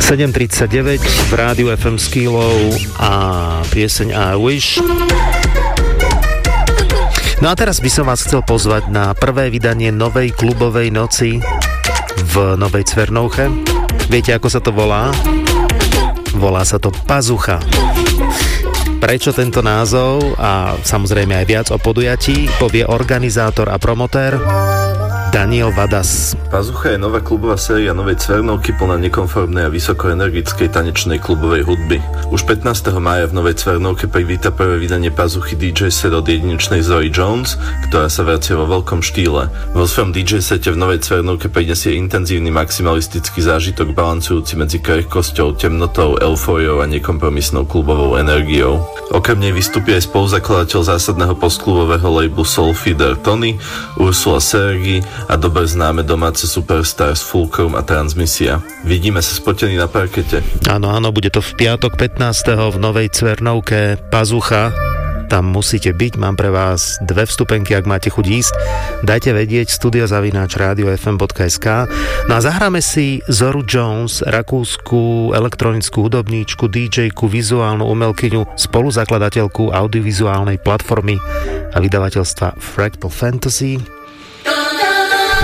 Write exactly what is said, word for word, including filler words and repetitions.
sedem tridsaťdeväť v rádiu ef em Skillov a pieseň I Wish. No a teraz by som vás chcel pozvať na prvé vydanie novej klubovej noci v Novej Cvernovche. Viete, ako sa to volá? Volá sa to Pazucha. Prečo tento názov a samozrejme aj viac o podujatí povie organizátor a promotér Daniel Vadas. Pazucha je nová klubová séria Novej Cvernovky plná nekonformnej a vysokoenergickej tanečnej klubovej hudby. Už pätnásteho mája v Novej Cvernovke privíta prvé vydanie Pazuchy dý džej set od jedinečnej Zoe Jones, ktorá sa vracia vo veľkom štýle. Vo svojom dý džej sete v Novej Cvernovke prinesie intenzívny maximalistický zážitok balancujúci medzi krehkosťou, temnotou, eufóriou a nekompromisnou klubovou energiou. Okrem nej vystupí aj spoluzakladateľ zásadného postklubového labelu Soulfeeder Tony, Ursula Sergi a dobre známe domáce superstars Fulcrum a Transmisia. Vidíme sa spotení na parkete. Áno, áno, bude to v piatok pätnásteho v Novej Cvernovke Pazucha. Tam musíte byť, mám pre vás dve vstupenky, ak máte chuť ísť. Dajte vedieť studio zavináč rádio ef em bodka es ká. No a zahráme si Zoru Jones, rakúsku elektronickú hudobníčku, dý džejku, vizuálnu umelkyňu, spoluzakladateľku audiovizuálnej platformy a vydavateľstva Fractal Fantasy.